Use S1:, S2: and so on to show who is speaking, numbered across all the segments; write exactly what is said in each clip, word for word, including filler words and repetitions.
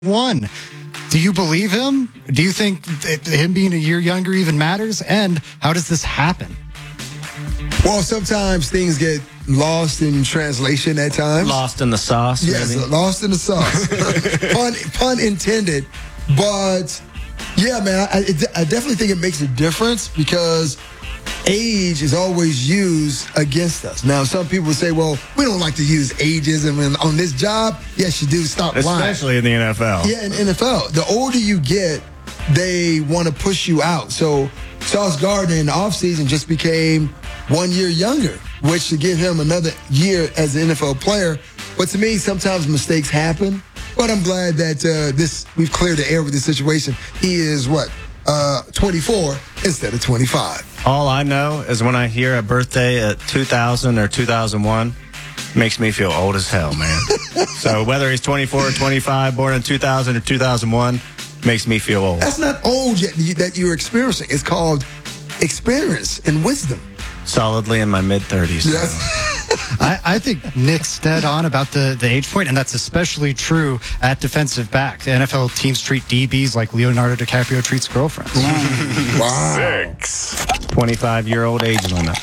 S1: One. Do you believe him? Do you think that him being a year younger even matters? And how does this happen?
S2: Well, sometimes things get lost in translation at times.
S3: Lost in the sauce.
S2: Yes,
S3: maybe?
S2: lost in the sauce. pun, pun intended. But, yeah, man, I, I definitely think it makes a difference because age is always used against us. Now, some people say, well, we don't like to use ageism and on this job. Yes, you do. Stop lying.
S3: Especially in the N F L.
S2: Yeah, in the N F L. The older you get, they want to push you out. So Sauce Gardner in the offseason just became one year younger, which to give him another year as an N F L player. But to me, sometimes mistakes happen. But I'm glad that uh, this we've cleared the air with this situation. He is, what, uh, twenty-four instead of twenty-five.
S3: All I know is when I hear a birthday at two thousand or two thousand one, makes me feel old as hell, man. So whether he's twenty-four or twenty-five, born in two thousand or two thousand one, makes me feel old.
S2: That's not old yet that you're experiencing. It's called experience and wisdom.
S3: Solidly in my mid-thirties.
S2: Yes.
S1: I, I think Nick's dead on about the, the age point, and that's especially true at defensive back. The N F L teams treat D Bs like Leonardo DiCaprio treats girlfriends.
S2: Wow.
S4: Six.
S3: twenty-five-year-old age limit.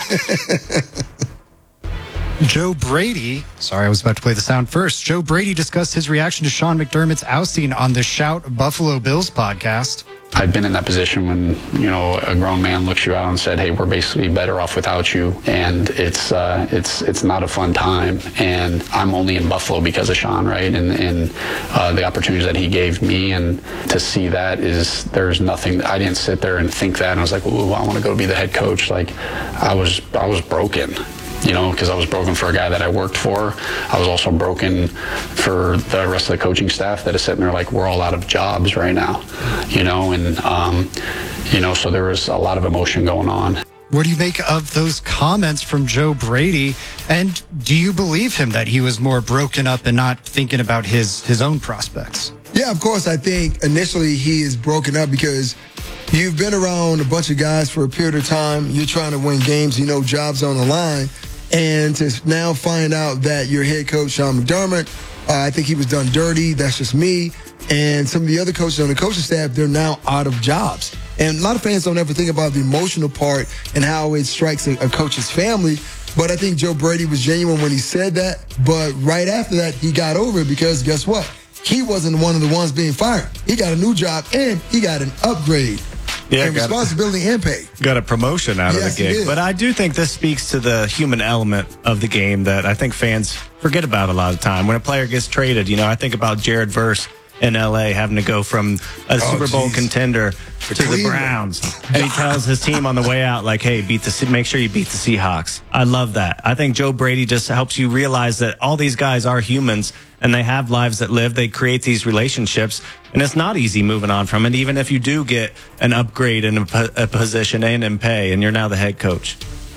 S1: Joe Brady, sorry, I was about to play the sound first. Joe Brady discussed his reaction to Sean McDermott's ousting on the Shout Buffalo Bills podcast.
S5: I've been in that position when, you know, a grown man looks you out and said, hey, we're basically better off without you. And it's uh, it's it's not a fun time. And I'm only in Buffalo because of Sean, right? And, and uh, the opportunities that he gave me, and to see that is, there's nothing, I didn't sit there and think that. And I was like, ooh, I want to go be the head coach. Like, I was I was broken. You know, because I was broken for a guy that I worked for. I was also broken for the rest of the coaching staff that is sitting there like, we're all out of jobs right now, you know, and, um, you know, so there was a lot of emotion going on.
S1: What do you make of those comments from Joe Brady? And do you believe him that he was more broken up and not thinking about his, his own prospects?
S2: Yeah, of course, I think initially he is broken up because you've been around a bunch of guys for a period of time. You're trying to win games, you know, jobs on the line. And to now find out that your head coach, Sean McDermott, uh, I think he was done dirty. That's just me. And some of the other coaches on the coaching staff, they're now out of jobs. And a lot of fans don't ever think about the emotional part and how it strikes a, a coach's family. But I think Joe Brady was genuine when he said that. But right after that, he got over it because guess what? He wasn't one of the ones being fired. He got a new job and he got an upgrade.
S3: Yeah,
S2: and responsibility and pay.
S3: Got a promotion out
S2: yes,
S3: of the gig. But I do think this speaks to the human element of the game that I think fans forget about a lot of the time. When a player gets traded, you know, I think about Jared Verse in L A having to go from a oh, Super Bowl geez. contender to the Browns. And he tells his team on the way out, like, hey, beat the make sure you beat the Seahawks. I love that. I think Joe Brady just helps you realize that all these guys are humans and they have lives that live. They create these relationships, and it's not easy moving on from it, even if you do get an upgrade in a, a position and in pay, and you're now the head coach.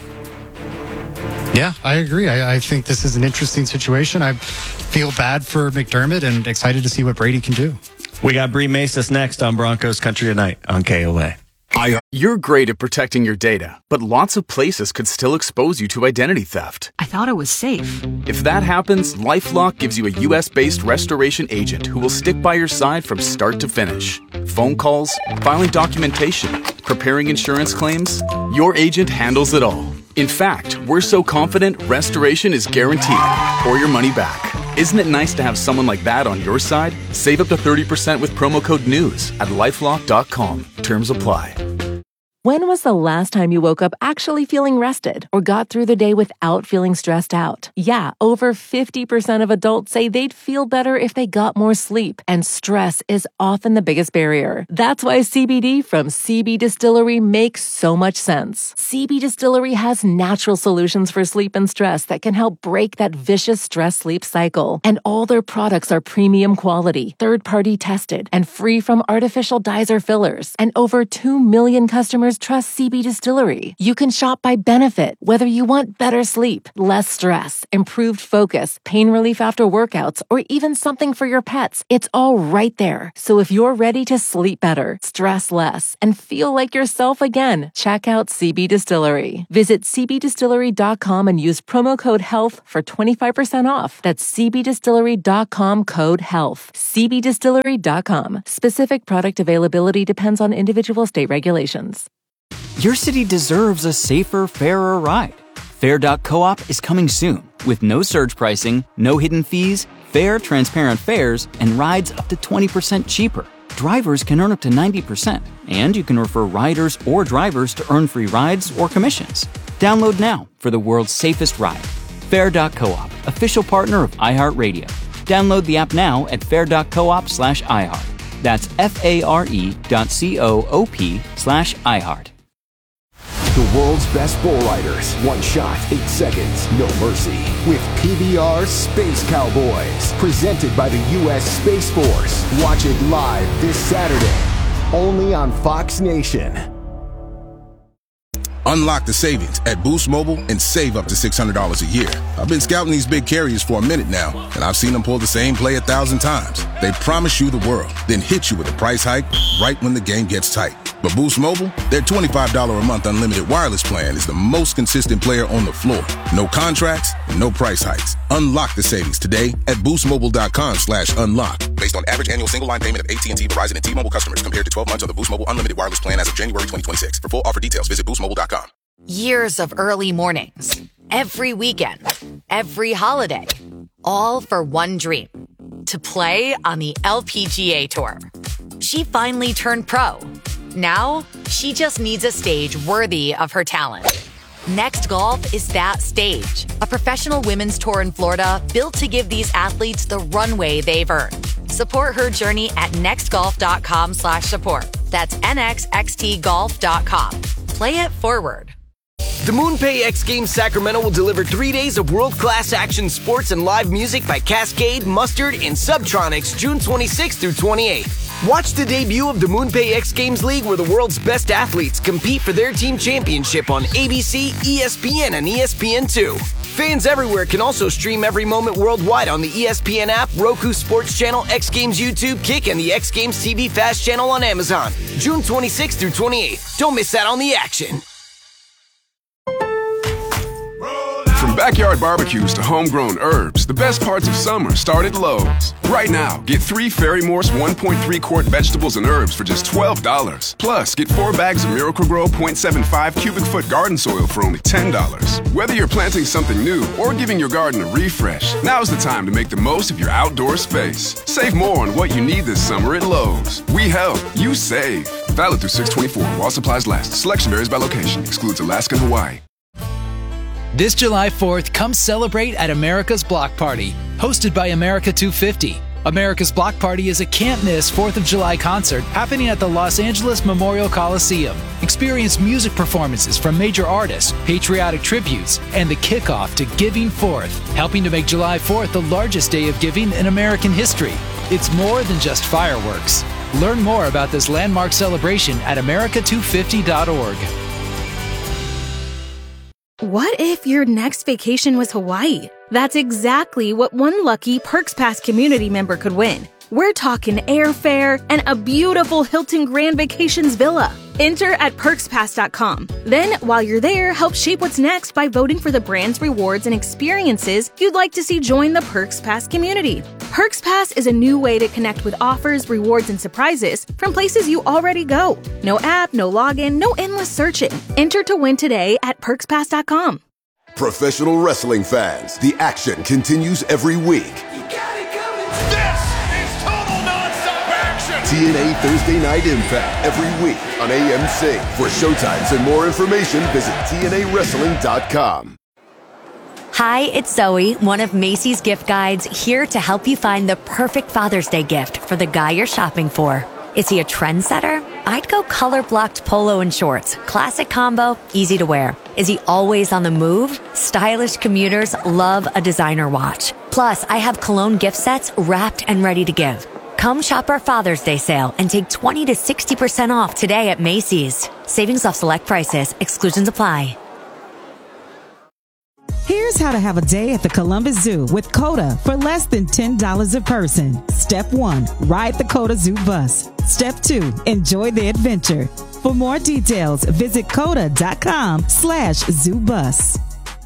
S1: Yeah, I agree. I, I think this is an interesting situation. I feel bad for McDermott and excited to see what Brady can do.
S3: We got Bree Macis next on Broncos Country Tonight on K O A.
S4: You're great at protecting your data, but lots of places could still expose you to identity theft.
S6: I thought it was safe.
S4: If that happens, LifeLock gives you a U S-based restoration agent who will stick by your side from start to finish. Phone calls, filing documentation, preparing insurance claims, your agent handles it all. In fact, we're so confident restoration is guaranteed or your money back. Isn't it nice to have someone like that on your side? Save up to thirty percent with promo code NEWS at lifelock dot com. Terms apply.
S7: When was the last time you woke up actually feeling rested or got through the day without feeling stressed out? Yeah, over fifty percent of adults say they'd feel better if they got more sleep, and stress is often the biggest barrier. That's why C B D from C B Distillery makes so much sense. C B Distillery has natural solutions for sleep and stress that can help break that vicious stress-sleep cycle. And all their products are premium quality, third-party tested, and free from artificial dyes or fillers. And over two million customers customers trust C B Distillery. You can shop by benefit, whether you want better sleep, less stress, improved focus, pain relief after workouts, or even something for your pets. It's all right there. So if you're ready to sleep better, stress less, and feel like yourself again, check out C B Distillery. Visit c b distillery dot com and use promo code HEALTH for twenty-five percent off. That's c b distillery dot com code HEALTH. c b distillery dot com. Specific product availability depends on individual state regulations.
S6: Your city deserves a safer, fairer ride. Fair dot coop is coming soon with no surge pricing, no hidden fees, fair, transparent fares, and rides up to twenty percent cheaper. Drivers can earn up to ninety percent, and you can refer riders or drivers to earn free rides or commissions. Download now for the world's safest ride. Fair dot coop, official partner of iHeartRadio. Download the app now at fair dot coop slash iHeart. That's F-A-R-E dot C-O-O-P slash iHeart.
S8: The world's best bull riders. One shot, eight seconds, no mercy. With P B R Space Cowboys. Presented by the U S Space Force. Watch it live this Saturday. Only on Fox Nation.
S9: Unlock the savings at Boost Mobile and save up to six hundred dollars a year. I've been scouting these big carriers for a minute now, and I've seen them pull the same play a thousand times. They promise you the world, then hit you with a price hike right when the game gets tight. But Boost Mobile, their twenty-five dollars a month unlimited wireless plan is the most consistent player on the floor. No contracts, no price hikes. Unlock the savings today at boostmobile.com slash unlock. Based on average annual single line payment of A T and T, Verizon, and T-Mobile customers compared to twelve months of the Boost Mobile unlimited wireless plan as of January twenty twenty-six. For full offer details, visit boost mobile dot com.
S10: Years of early mornings, every weekend, every holiday, all for one dream, to play on the L P G A Tour. She finally turned pro. Now, she just needs a stage worthy of her talent. Next Golf is that stage, a professional women's tour in Florida built to give these athletes the runway they've earned. Support her journey at nextgolf.com slash support. That's N X X T golf dot com. Play it forward.
S11: The MoonPay X Games Sacramento will deliver three days of world-class action sports and live music by Cascade, Mustard, and Subtronics June twenty-sixth through twenty-eighth. Watch the debut of the MoonPay X Games League, where the world's best athletes compete for their team championship on A B C, E S P N, and E S P N two. Fans everywhere can also stream every moment worldwide on the E S P N app, Roku Sports Channel, X Games YouTube, Kick, and the X Games T V Fast channel on Amazon. June twenty-sixth through twenty-eighth. Don't miss out on the action.
S12: From backyard barbecues to homegrown herbs, the best parts of summer start at Lowe's. Right now, get three Ferry Morse one point three quart vegetables and herbs for just twelve dollars. Plus, get four bags of Miracle-Gro point seven five cubic foot garden soil for only ten dollars. Whether you're planting something new or giving your garden a refresh, now's the time to make the most of your outdoor space. Save more on what you need this summer at Lowe's. We help, you save. Valid through six twenty-four while supplies last. Selection varies by location. Excludes Alaska and Hawaii.
S13: This July fourth, come celebrate at America's Block Party, hosted by America two fifty. America's Block Party is a can't-miss fourth of July concert happening at the Los Angeles Memorial Coliseum. Experience music performances from major artists, patriotic tributes, and the kickoff to Giving Fourth, helping to make July fourth the largest day of giving in American history. It's more than just fireworks. Learn more about this landmark celebration at america two fifty dot org.
S14: What if your next vacation was Hawaii? That's exactly what one lucky Perks Pass community member could win. We're talking airfare and a beautiful Hilton Grand Vacations villa. Enter at perks pass dot com. Then, while you're there, help shape what's next by voting for the brands, rewards, and experiences you'd like to see join the Perks Pass community. Perks Pass is a new way to connect with offers, rewards, and surprises from places you already go. No app, no login, no endless searching. Enter to win today at perks pass dot com.
S15: Professional wrestling fans, the action continues every week. T N A Thursday Night Impact every week on A M C. For showtimes and more information, visit T N A wrestling dot com.
S10: Hi, it's Zoe, one of Macy's gift guides, here to help you find the perfect Father's Day gift for the guy you're shopping for. Is he a trendsetter? I'd go color-blocked polo and shorts. Classic combo, easy to wear. Is he always on the move? Stylish commuters love a designer watch. Plus, I have cologne gift sets wrapped and ready to give. Come shop our Father's Day sale and take twenty to sixty percent off today at Macy's. Savings off select prices. Exclusions apply.
S16: Here's how to have a day at the Columbus Zoo with COTA for less than ten dollars a person. Step one, ride the COTA Zoo bus. Step two, enjoy the adventure. For more details, visit COTA.com slash zoo bus.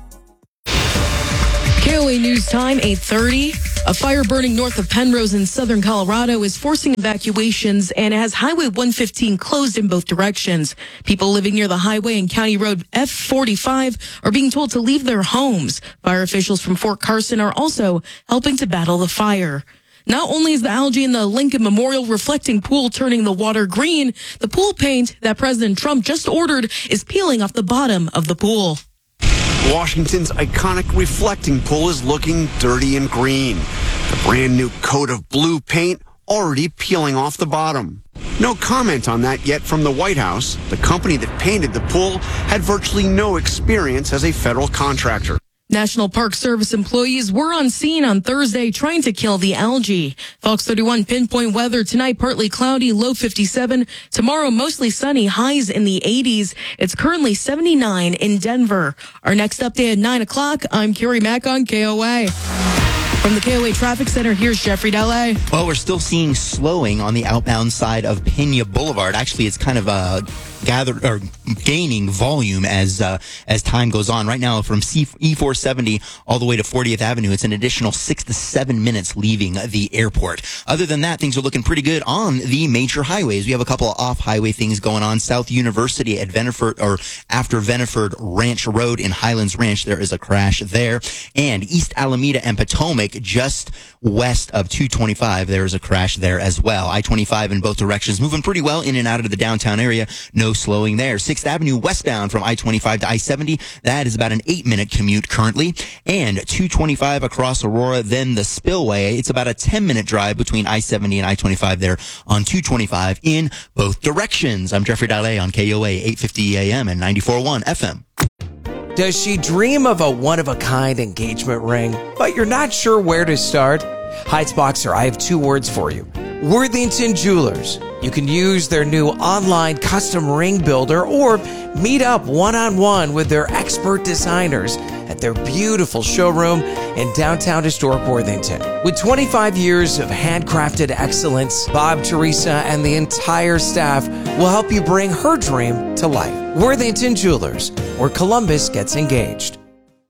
S17: K O A News Time, eight thirty. A fire burning north of Penrose in southern Colorado is forcing evacuations and has Highway one fifteen closed in both directions. People living near the highway and County Road F forty-five are being told to leave their homes. Fire officials from Fort Carson are also helping to battle the fire. Not only is the algae in the Lincoln Memorial reflecting pool turning the water green, the pool paint that President Trump just ordered is peeling off the bottom of the pool.
S18: Washington's iconic reflecting pool is looking dirty and green. The brand new coat of blue paint already peeling off the bottom. No comment on that yet from the White House. The company that painted the pool had virtually no experience as a federal contractor.
S17: National Park Service employees were on scene on Thursday trying to kill the algae. Fox thirty-one pinpoint weather tonight, partly cloudy, low fifty-seven. Tomorrow, mostly sunny, highs in the eighties. It's currently seventy-nine in Denver. Our next update at nine o'clock. I'm Carrie Mack on K O A. From the K O A Traffic Center, here's Jeffrey Dalley.
S19: Well, we're still seeing slowing on the outbound side of Pena Boulevard. Actually, it's kind of uh, gathered or gaining volume as uh, as time goes on. Right now, from C- E four seventy all the way to fortieth Avenue, it's an additional six to seven minutes leaving the airport. Other than that, things are looking pretty good on the major highways. We have a couple of off-highway things going on. South University at Veniford, or after Veniford Ranch Road in Highlands Ranch, there is a crash there. And East Alameda and Potomac, just west of two twenty-five, there is a crash there as well. I twenty-five in both directions, moving pretty well in and out of the downtown area. No slowing there. sixth Avenue westbound from I twenty-five to I seventy, that is about an eight-minute commute currently. And two twenty-five across Aurora, then the Spillway, it's about a ten-minute drive between I seventy and I twenty-five there on two twenty-five in both directions. I'm Jeffrey Dalley on K O A eight fifty A M and ninety-four point one F M.
S11: Does she dream of a one-of-a-kind engagement ring, but you're not sure where to start? Heights Boxer, I have two words for you. Worthington Jewelers. You can use their new online custom ring builder or meet up one-on-one with their expert designers at their beautiful showroom in downtown historic Worthington. With twenty-five years of handcrafted excellence, Bob, Teresa, and the entire staff will help you bring her dream to life. Worthington Jewelers, where Columbus gets engaged.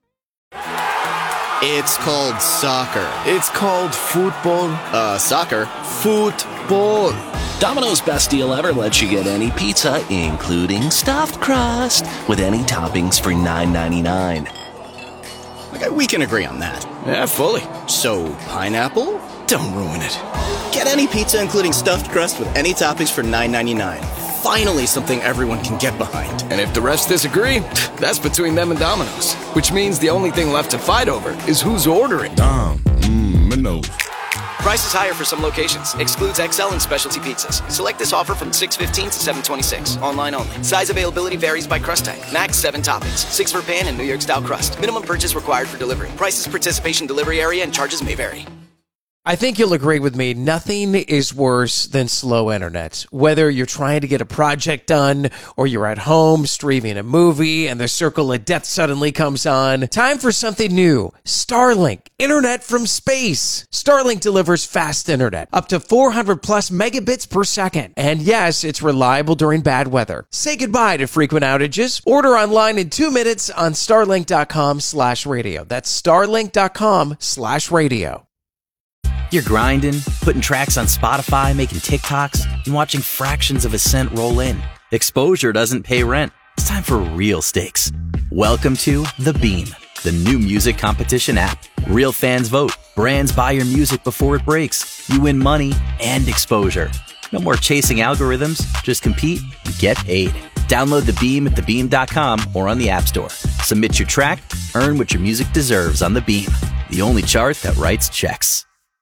S20: It's called soccer. It's called football. Uh, soccer. Football.
S21: Domino's Best Deal Ever lets you get any pizza, including stuffed crust, with any toppings for nine ninety-nine.
S20: Okay, we can agree on that. Yeah, fully. So, pineapple? Don't ruin it. Get any pizza, including stuffed crust, with any toppings for nine ninety-nine. Finally, something everyone can get behind.
S22: And if the rest disagree, that's between them and Domino's. Which means the only thing left to fight over is who's ordering.
S9: Dom, mmm, no.
S23: Price is higher for some locations. Excludes X L and specialty pizzas. Select this offer from six fifteen to seven twenty-six. Online only. Size availability varies by crust type. Max seven toppings. Six for pan and New York style crust. Minimum purchase required for delivery. Prices, participation, delivery area, and charges may vary.
S11: I think you'll agree with me. Nothing is worse than slow internet. Whether you're trying to get a project done or you're at home streaming a movie and the circle of death suddenly comes on, time for something new. Starlink, internet from space. Starlink delivers fast internet, up to four hundred plus megabits per second. And yes, it's reliable during bad weather. Say goodbye to frequent outages. Order online in two minutes on starlink.com slash radio. That's starlink.com slash radio.
S6: You're grinding, putting tracks on Spotify, making TikToks, and watching fractions of a cent roll in. Exposure doesn't pay rent. It's time for real stakes. Welcome to The Beam, the new music competition app. Real fans vote. Brands buy your music before it breaks. You win money and exposure. No more chasing algorithms. Just compete and get paid. Download The Beam at the beam dot com or on the App Store. Submit your track. Earn what your music deserves on The Beam, the only chart that writes checks.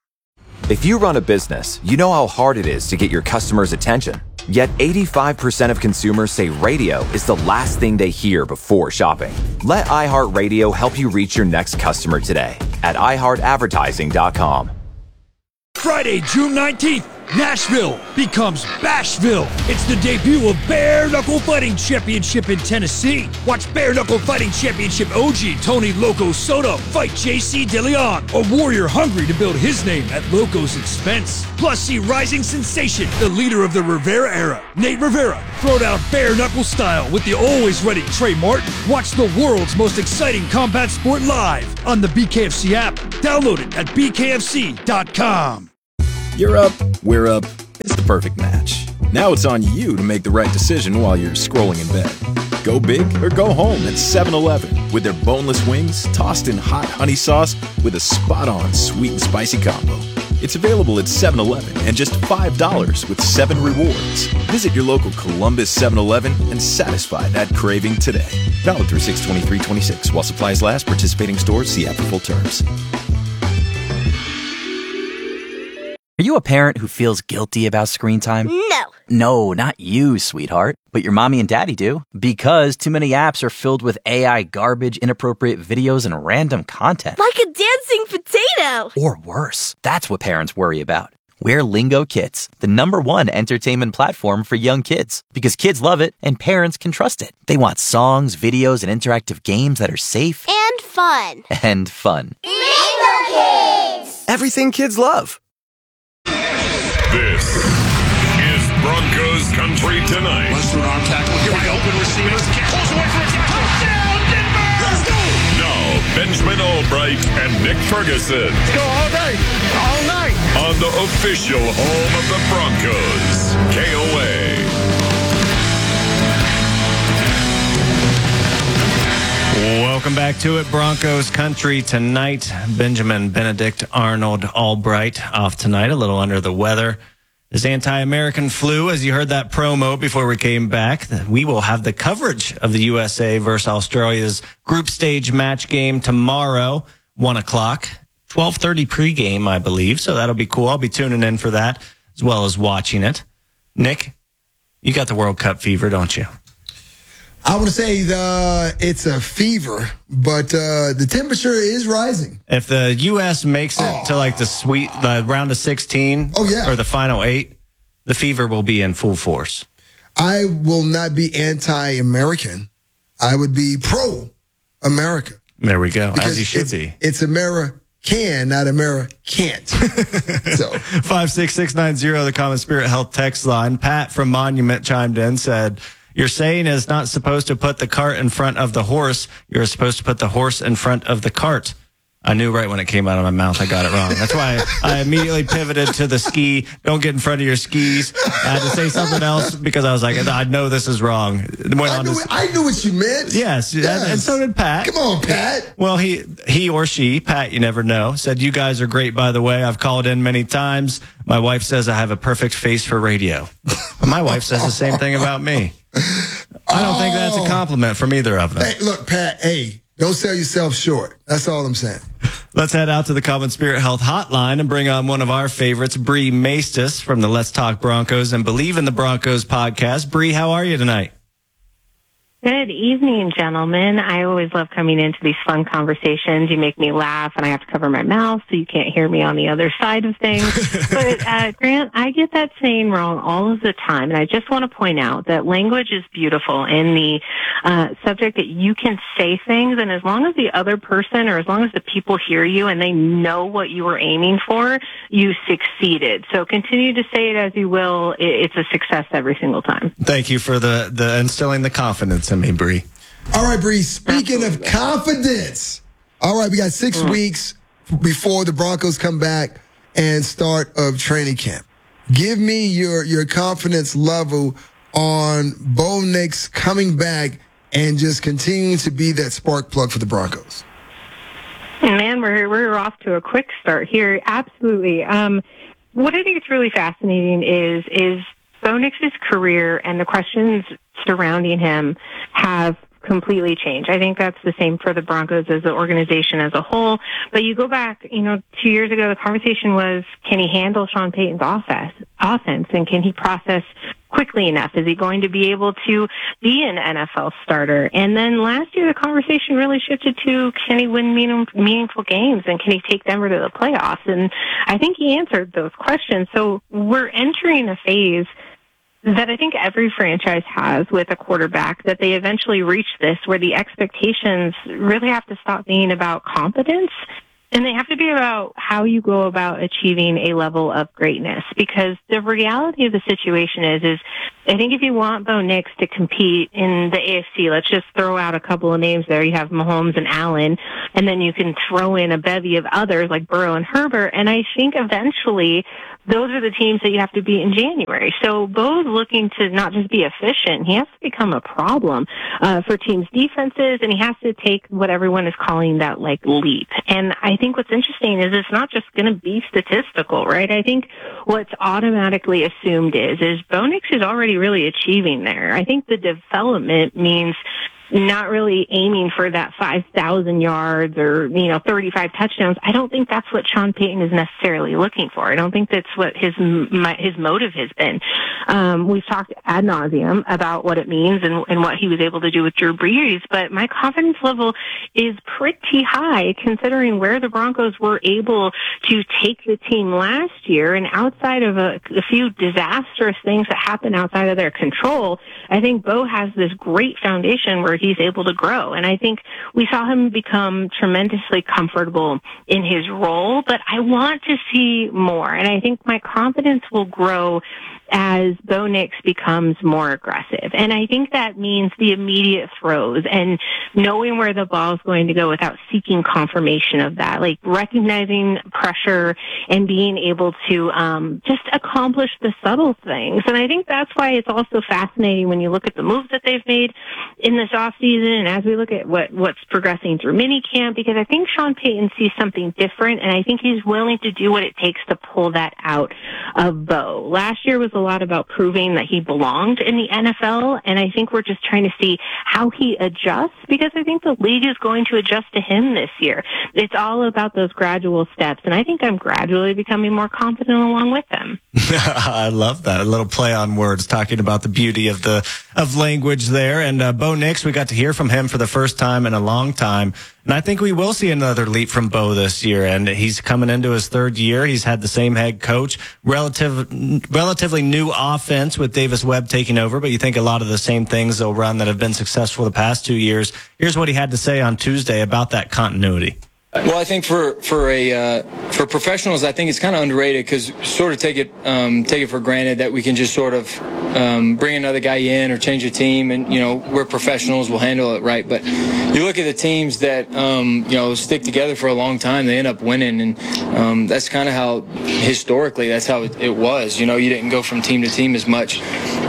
S24: If you run a business, you know how hard it is to get your customers' attention. Yet eighty-five percent of consumers say radio is the last thing they hear before shopping. Let iHeartRadio help you reach your next customer today at i heart advertising dot com.
S1: Friday, June nineteenth, Nashville becomes Bashville. It's the debut of Bare Knuckle Fighting Championship in Tennessee. Watch Bare Knuckle Fighting Championship O G Tony Loco Soto fight J C DeLeon, a warrior hungry to build his name at Loco's expense. Plus, see rising sensation, the leader of the Rivera era, Nate Rivera, throw down bare knuckle style with the always ready Trey Martin. Watch the world's most exciting combat sport live on the B K F C app. Download it at b k f c dot com.
S2: You're up, we're up. It's the perfect match. Now it's on you to make the right decision while you're scrolling in bed. Go big or go home at seven eleven with their boneless wings tossed in hot honey sauce with a spot-on sweet and spicy combo. It's available at seven eleven and just five dollars with seven rewards. Visit your local Columbus seven eleven and satisfy that craving today. Valid through six twenty-three twenty-six. While supplies last, participating stores see app for full terms.
S6: Are you a parent who feels guilty about screen time?
S3: No.
S6: No, not you, sweetheart. But your mommy and daddy do. Because too many apps are filled with A I garbage, inappropriate videos, and random content.
S3: Like a dancing potato.
S6: Or worse. That's what parents worry about. We're Lingo Kids, the number one entertainment platform for young kids. Because kids love it and parents can trust it. They want songs, videos, and interactive games that are safe.
S3: And fun.
S6: And fun.
S3: Lingo Kids!
S11: Everything kids love.
S5: This is Broncos Country Tonight.
S25: Lester arm tackle. Here we go. Open receivers. Pulls away from a tackle. Touchdown, Denver! Let's go!
S5: Now, Benjamin Albright and Nick Ferguson.
S25: Let's go all day, all night.
S5: On the official home of the Broncos, K O A.
S26: Welcome back to it, Broncos Country Tonight. Benjamin Benedict Arnold Albright off tonight, a little under the weather. This anti-American flu, as you heard that promo before we came back, we will have the coverage of the U S A versus Australia's group stage match game tomorrow, one o'clock, twelve thirty pregame, I believe. So that'll be cool. I'll be tuning in for that as well as watching it. Nick, you got the World Cup fever, don't you?
S27: I want to say the, it's a fever, but uh, the temperature is rising.
S26: If the U S makes it oh. to like the sweet the round of sixteen
S27: oh, yeah.
S26: or the final eight, the fever will be in full force.
S27: I will not be anti-American. I would be pro-America.
S26: There we go,
S27: because
S26: as you should
S27: it's,
S26: be.
S27: It's American, not American't. So
S26: five six six nine zero, the Common Spirit Health text line. Pat from Monument chimed in, said, "You're saying is not supposed to put the cart in front of the horse. You're supposed to put the horse in front of the cart." I knew right when it came out of my mouth I got it wrong. That's why I, I immediately pivoted to the ski. Don't get in front of your skis. I had to say something else because I was like, I know this is wrong. Went
S27: I,
S26: on
S27: knew,
S26: to,
S27: I knew what you meant.
S26: Yes, yes. And, and so did Pat.
S27: Come on, Pat.
S26: Well, he he or she, Pat, you never know, said, "You guys are great, by the way. I've called in many times. My wife says I have a perfect face for radio." My wife says the same thing about me. I don't oh. think that's a compliment from either of them.
S27: Hey, look, Pat, hey, don't sell yourself short. That's all I'm saying.
S26: Let's head out to the Common Spirit Health hotline and bring on one of our favorites, Bree Maestas from the Let's Talk Broncos and Believe in the Broncos podcast. Bree, how are you tonight?
S28: Good evening, gentlemen. I always love coming into these fun conversations. You make me laugh, and I have to cover my mouth so you can't hear me on the other side of things. But, uh, Grant, I get that saying wrong all of the time, and I just want to point out that language is beautiful in the uh, subject that you can say things, and as long as the other person or as long as the people hear you and they know what you were aiming for, you succeeded. So continue to say it as you will. It's a success every single time.
S26: Thank you for the, the instilling the confidence in me, Bree.
S27: All right, Bree, speaking Absolutely. of confidence, all right, we got six mm. weeks before the Broncos come back and start of training camp. Give me your, your confidence level on Bo Nix coming back and just continuing to be that spark plug for the Broncos.
S28: Man, we're, we're off to a quick start here. Absolutely. Um, what I think is really fascinating is, is Bo Nix's career and the questions surrounding him have completely changed. I think that's the same for the Broncos as an organization as a whole. But you go back, you know, two years ago, the conversation was, can he handle Sean Payton's offense, offense and can he process quickly enough? Is he going to be able to be an N F L starter? And then last year, the conversation really shifted to, can he win meaning, meaningful games, and can he take Denver to the playoffs? And I think he answered those questions. So we're entering a phase that I think every franchise has with a quarterback, that they eventually reach this where the expectations really have to stop being about competence, and they have to be about how you go about achieving a level of greatness. Because the reality of the situation is, is I think if you want Bo Nix to compete in the A F C, let's just throw out a couple of names there. You have Mahomes and Allen, and then you can throw in a bevy of others like Burrow and Herbert. And I think eventually those are the teams that you have to beat in January. So Bo's looking to not just be efficient, he has to become a problem uh, for teams' defenses, and he has to take what everyone is calling that, like, leap. And I think what's interesting is it's not just going to be statistical, right? I think what's automatically assumed is, is Bo Nix is already really achieving there. I think the development means not really aiming for that five thousand yards or, you know, thirty-five touchdowns. I don't think that's what Sean Payton is necessarily looking for. I don't think that's what his my, his motive has been. Um, we've talked ad nauseum about what it means and, and what he was able to do with Drew Brees, but my confidence level is pretty high considering where the Broncos were able to take the team last year. And outside of a, a few disastrous things that happen outside of their control, I think Bo has this great foundation where he's able to grow. And I think we saw him become tremendously comfortable in his role, but I want to see more. And I think my confidence will grow as Bo Nix becomes more aggressive. And I think that means the immediate throws and knowing where the ball is going to go without seeking confirmation of that, like recognizing pressure and being able to um, just accomplish the subtle things. And I think that's why it's also fascinating when you look at the moves that they've made in this offseason and as we look at what, what's progressing through minicamp, because I think Sean Payton sees something different, and I think he's willing to do what it takes to pull that out of Bo. Last year was a lot about proving that he belonged in the N F L, and I think we're just trying to see how he adjusts, because I think the league is going to adjust to him this year. It's all about those gradual steps, and I think I'm gradually becoming more confident along with him.
S26: I love that. A little play on words, talking about the beauty of the of language there. And uh, Bo Nix, we got to hear from him for the first time in a long time. And I think we will see another leap from Bo this year. And he's coming into his third year. He's had the same head coach, relative, relatively new offense with Davis Webb taking over. But you think a lot of the same things they'll run that have been successful the past two years. Here's what he had to say on Tuesday about that continuity.
S4: Well, I think for for a uh, for professionals, I think it's kind of underrated because sort of take it um, take it for granted that we can just sort of um, bring another guy in or change a team, and you know we're professionals, we'll handle it right. But you look at the teams that um, you know stick together for a long time, they end up winning, and um, that's kind of how historically that's how it, it was. You know, you didn't go from team to team as much.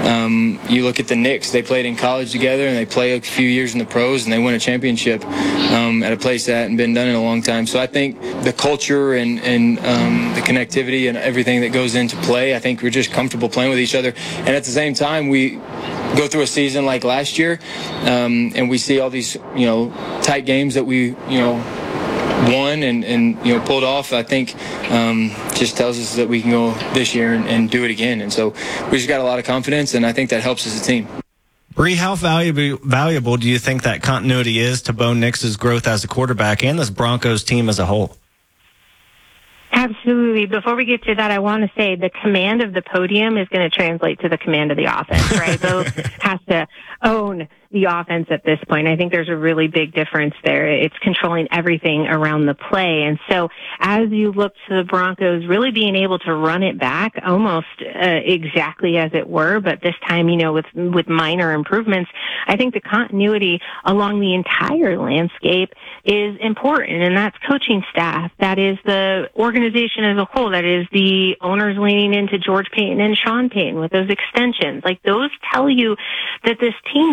S4: Um, you look at the Knicks; they played in college together, and they play a few years in the pros, and they win a championship um, at a place that hadn't been done in a long time. So I think the culture and, and um, the connectivity and everything that goes into play, I think we're just comfortable playing with each other. And at the same time, we go through a season like last year, um, and we see all these, you know, tight games that we, you know, won and, and you know, pulled off. I think um, just tells us that we can go this year and, and do it again. And so we just got a lot of confidence, and I think that helps as a team.
S26: Bree, how valuable, valuable do you think that continuity is to Bo Nix's growth as a quarterback and this Broncos team as a whole?
S28: Absolutely. Before we get to that, I want to say the command of the podium is going to translate to the command of the offense, right? Bo has to own the offense at this point. I think there's a really big difference there. It's controlling everything around the play. And so as you look to the Broncos really being able to run it back almost uh, exactly as it were, but this time, you know, with, with minor improvements, I think the continuity along the entire landscape is important. And that's coaching staff. That is the organization as a whole. That is the owners leaning into George Payton and Sean Payton with those extensions. Like, those tell you that this team knows what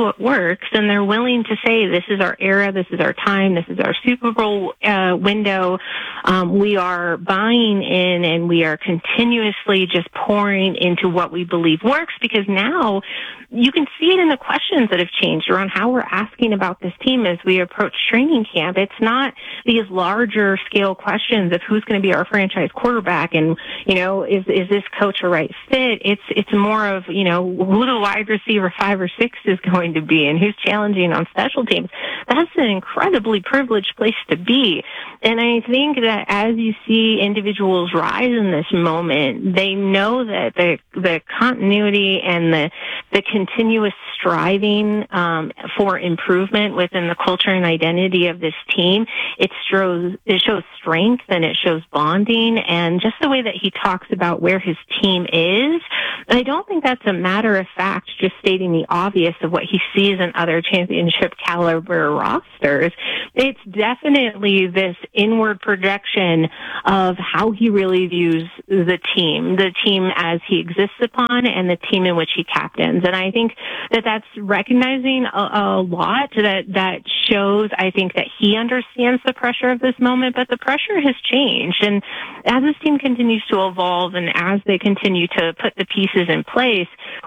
S28: what works, and they're willing to say, this is our era, this is our time, this is our Super Bowl uh, window. Um, we are buying in, and we are continuously just pouring into what we believe works, because now you can see it in the questions that have changed around how we're asking about this team as we approach training camp. It's not these larger scale questions of who's going to be our franchise quarterback and, you know, is is this coach a right fit? It's it's more of, you know, who the wide receiver five or six is going to be and who's challenging on special teams. That's an incredibly privileged place to be. And I think that as you see individuals rise in this moment, they know that the the continuity and the the continuous striving um, for improvement within the culture and identity of this team, it shows it shows strength and it shows bonding, and just the way that he talks about where his team is. I don't think that's a matter of fact, just stating the obvious of what he sees in other championship caliber rosters. It's definitely this inward projection of how he really views the team, the team as he exists upon, and the team in which he captains. And I think that that's recognizing a, a lot that that shows, I think, that he understands the pressure of this moment, but the pressure has changed. And as this team continues to evolve and as they continue to put the pieces in place,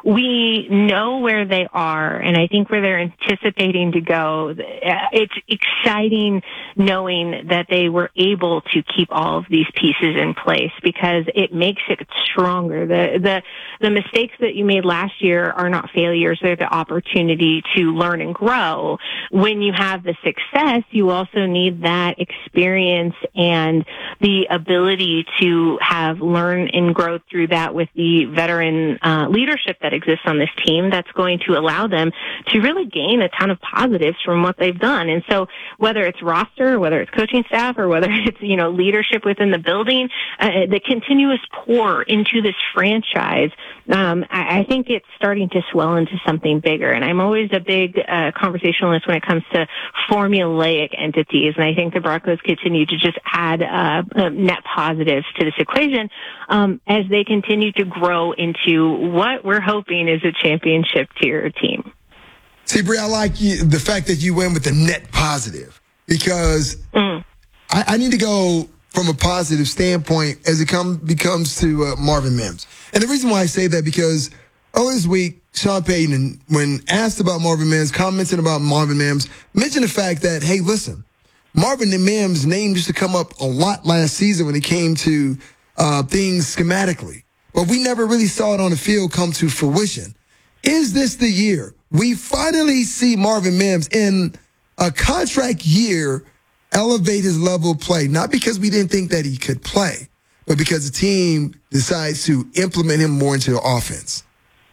S28: we know where they are, and I think where they're anticipating to go. It's exciting knowing that they were able to keep all of these pieces in place, because it makes it stronger. The the the mistakes that you made last year are not failures. They're the opportunity to learn and grow. When you have the success, you also need that experience and the ability to have learn and grow through that with the veteran uh, leadership that exists on this team that's going to allow them to really gain a ton of positives from what they've done. And so whether it's roster, or whether it's coaching staff, or whether it's, you know, leadership within the building, uh, the continuous pour into this franchise, um, I, I think it's starting to swell into something bigger. And I'm always a big uh, conversationalist when it comes to formulaic entities. And I think the Broncos continue to just add uh, uh, net positives to this equation um, as they continue to grow into what we're hoping is a championship tier team.
S27: See, Bri, I like you, the fact that you went with the net positive, because mm. I, I need to go from a positive standpoint as it come, becomes to uh, Marvin Mims. And the reason why I say that, because earlier this week, Sean Payton, when asked about Marvin Mims, commenting about Marvin Mims, mentioned the fact that, hey, listen, Marvin Mims' name used to come up a lot last season when it came to uh, things schematically, but we never really saw it on the field come to fruition. Is this the year we finally see Marvin Mims in a contract year elevate his level of play? Not because we didn't think that he could play, but because the team decides to implement him more into the offense.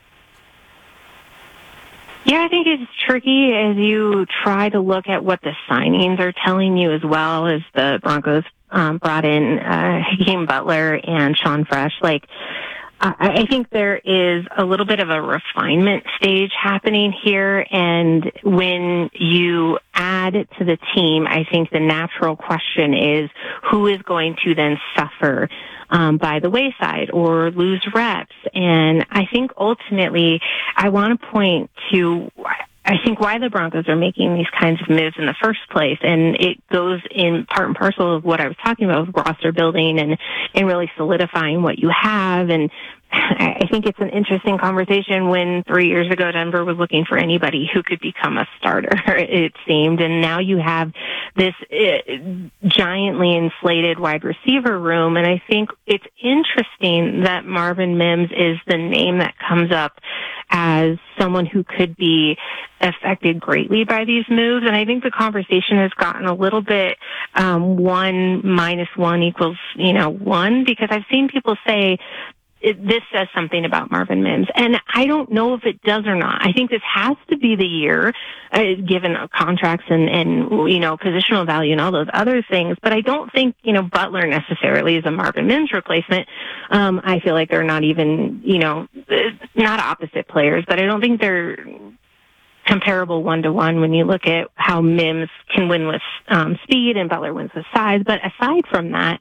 S28: Yeah, I think it's tricky as you try to look at what the signings are telling you, as well as the Broncos um, brought in uh, Hakeem Butler and Sean Fresh. Like, I think there is a little bit of a refinement stage happening here, and when you add to the team, I think the natural question is who is going to then suffer um, by the wayside or lose reps. And I think ultimately I want to point to, I think, why the Broncos are making these kinds of moves in the first place. And it goes in part and parcel of what I was talking about with roster building and, and really solidifying what you have. And I think it's an interesting conversation when three years ago Denver was looking for anybody who could become a starter, it seemed. And now you have this uh, giantly inflated wide receiver room. And I think it's interesting that Marvin Mims is the name that comes up as someone who could be affected greatly by these moves. And I think the conversation has gotten a little bit um, one minus one equals, you know, one, because I've seen people say, It, this says something about Marvin Mims. And I don't know if it does or not. I think this has to be the year, uh, given contracts and, and, you know, positional value and all those other things. But I don't think, you know, Butler necessarily is a Marvin Mims replacement. Um, I feel like they're not even, you know, not opposite players, but I don't think they're comparable one-to-one when you look at how Mims can win with um, speed and Butler wins with size. But aside from that,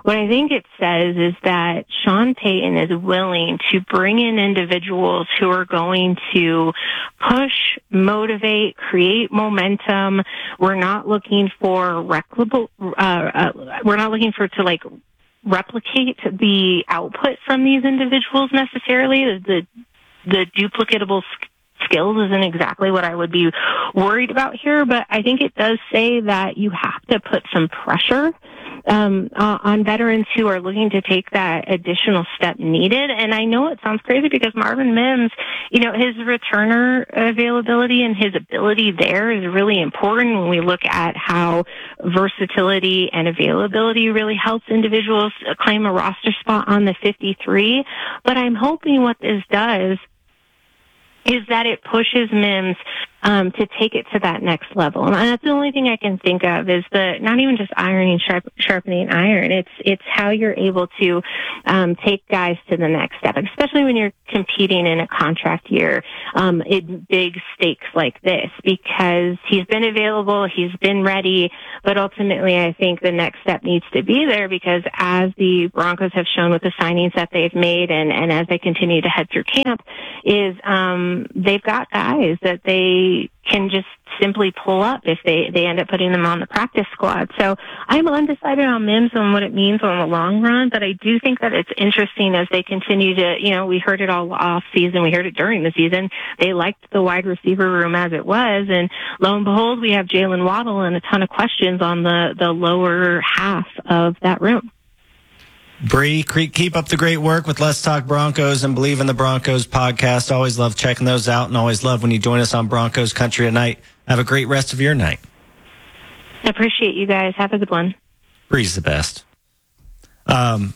S28: What I think it says is that Sean Payton is willing to bring in individuals who are going to push, motivate, create momentum. We're not looking for replicable, uh, uh, we're not looking for to like replicate the output from these individuals necessarily. The, the duplicatable sk- skills isn't exactly what I would be worried about here, but I think it does say that you have to put some pressure um, uh, on veterans who are looking to take that additional step needed. And I know it sounds crazy because Marvin Mims, you know, his returner availability and his ability there is really important when we look at how versatility and availability really helps individuals claim a roster spot on the fifty-three. But I'm hoping what this does is that it pushes Mims um, to take it to that next level. And that's the only thing I can think of is the, not even just ironing, sharp, sharpening iron. It's, it's how you're able to um, take guys to the next step, especially when you're competing in a contract year um, in big stakes like this, because he's been available, he's been ready, but ultimately I think the next step needs to be there because as the Broncos have shown with the signings that they've made and, and as they continue to head through camp is um, they've got guys that they can just simply pull up if they, they end up putting them on the practice squad. So I'm undecided on Mims and what it means on the long run, but I do think that it's interesting as they continue to, you know, we heard it all off season. We heard it during the season. They liked the wide receiver room as it was. And lo and behold, we have Jalen Waddle and a ton of questions on the, the lower half of that room.
S26: Bree, keep up the great work with Let's Talk Broncos and Believe in the Broncos podcast. Always love checking those out and always love when you join us on Broncos Country at night. Have a great rest of your night.
S28: I appreciate you guys. Have a good one.
S26: Bree's the best. Um,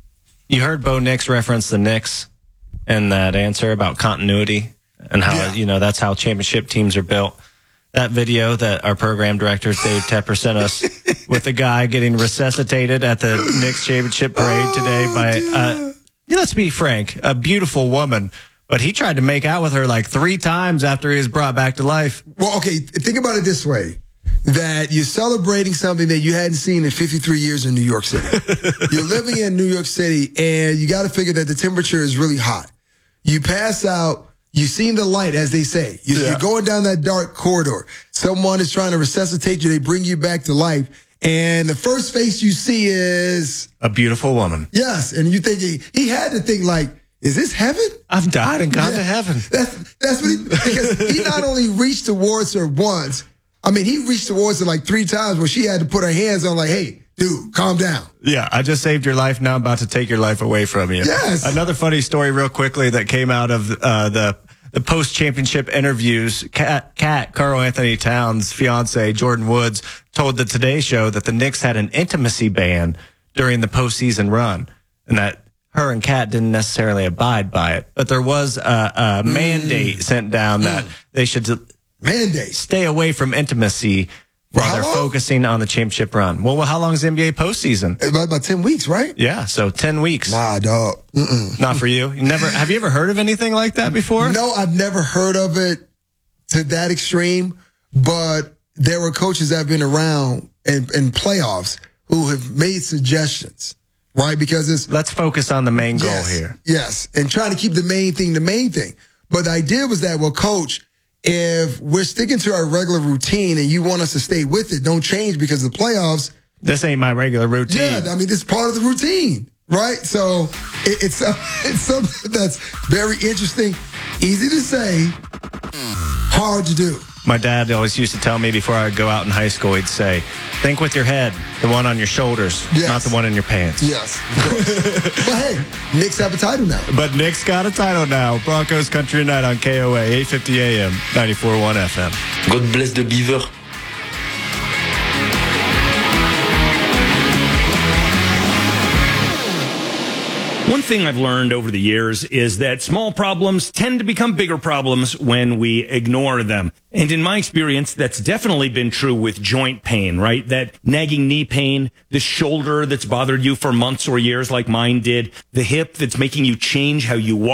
S26: you heard Bo Nix reference the Knicks in that answer about continuity and how, yeah. you know, that's how championship teams are built. That video that our program director, Dave Tepper, sent us with a guy getting resuscitated at the Knicks championship parade today by, uh, let's be frank, a beautiful woman. But he tried to make out with her like three times after he was brought back to life.
S27: Well, okay, think about it this way. That you're celebrating something that you hadn't seen in fifty-three years in New York City. You're living in New York City, and you got to figure that the temperature is really hot. You pass out. You've seen the light, as they say. You're, yeah. you're going down that dark corridor. Someone is trying to resuscitate you. They bring you back to life. And the first face you see is...
S26: a beautiful woman.
S27: Yes. And you think he, he had to think like, is this heaven?
S26: I've died and gone yeah. to heaven.
S27: That's, that's what he... Because he not only reached towards her once, I mean, he reached towards her like three times where she had to put her hands on like, hey, dude, calm down.
S26: Yeah, I just saved your life. Now I'm about to take your life away from you.
S27: Yes.
S26: Another funny story real quickly that came out of uh, the the post-championship interviews. Kat, Kat, Karl Anthony Towns' fiance, Jordan Woods, told the Today Show that the Knicks had an intimacy ban during the postseason run and that her and Kat didn't necessarily abide by it. But there was a, a mm. mandate sent down that mm. they should
S27: mandate
S26: stay away from intimacy while they're long? focusing on the championship run. Well, well, how long is the N B A postseason?
S27: About, about ten weeks, right?
S26: Yeah, so ten weeks.
S27: Nah, dog. Mm-mm.
S26: Not for you. You never. Have you ever heard of anything like that before?
S27: No, I've never heard of it to that extreme. But there were coaches that have been around in, in playoffs who have made suggestions, right? Because it's
S26: let's focus on the main goal
S27: yes,
S26: here.
S27: Yes, and trying to keep the main thing the main thing. But the idea was that, well, coach, if we're sticking to our regular routine and you want us to stay with it, don't change because of the playoffs.
S26: This ain't my regular routine.
S27: Yeah, I mean, this is part of the routine, right? So it, it's, uh, it's something that's very interesting, easy to say, hard to do.
S26: My dad always used to tell me before I would go out in high school, he'd say, think with your head, the one on your shoulders, yes. not the one in your pants.
S27: Yes. But hey, Knicks have a title now.
S26: But Knicks got a title now. Broncos Country Night on K O A, eight fifty A M, ninety-four point one F M.
S7: God bless the beaver.
S8: One thing I've learned over the years is that small problems tend to become bigger problems when we ignore them. And in my experience, that's definitely been true with joint pain, right? That nagging knee pain, the shoulder that's bothered you for months or years like mine did, the hip that's making you change how you walk.